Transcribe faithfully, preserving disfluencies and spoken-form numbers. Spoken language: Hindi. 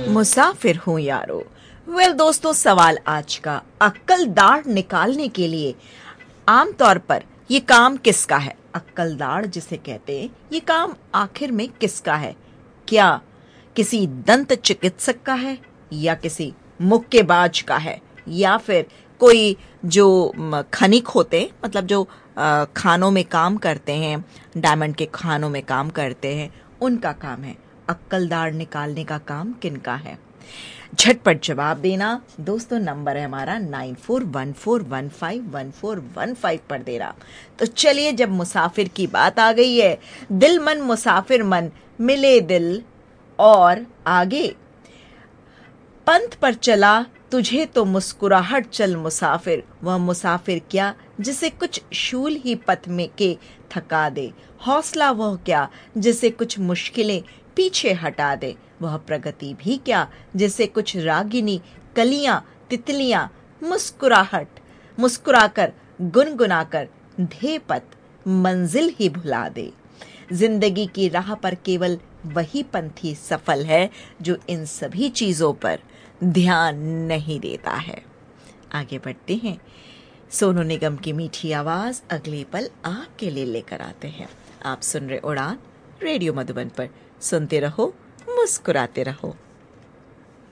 मुसाफिर हूँ यारो। वेल well, दोस्तों, सवाल आज का, अक्कल दाढ़ निकालने के लिए आमतौर पर ये काम किसका है? अक्कल दाढ़ जिसे कहते हैं, ये काम आखिर में किसका है? क्या किसी दंत चिकित्सक का है, या किसी मुक्केबाज का है, या फिर कोई जो खनिक होते हैं, मतलब जो खानों में काम करते हैं, डायमंड के खानों में काम करते हैं, उनका काम है? अक्कल दाढ़ निकालने का काम किनका है? झटपट जवाब देना दोस्तों। नंबर है हमारा nine four one four one five one four one five पर देना। तो चलिए, जब मुसाफिर की बात आ गई है, दिल मन मुसाफिर मन मिले दिल और आगे, पंथ पर चला तुझे तो मुस्कुराहट चल मुसाफिर। वह मुसाफिर क्या जिसे कुछ शूल ही पथ में के थका दे, हौसला वह क्या जिसे कुछ मुश्किलें पीछे हटा दे, वह प्रगति भी क्या जिसे कुछ रागिनी कलियां तितलियां मुस्कुराहट मुस्कुराकर गुनगुनाकर ध्येय पथ मंजिल ही भुला दे। जिंदगी की राह पर केवल वही पंथी सफल है जो इन सभी चीजों पर ध्यान नहीं देता है। आगे बढ़ते हैं। सोनू निगम की मीठी आवाज अगले पल आपके लिए लेकर आते हैं। आप सुन रहे उड़ान रेडियो मधुबन पर। सुनते रहो, मुस्कुराते रहो।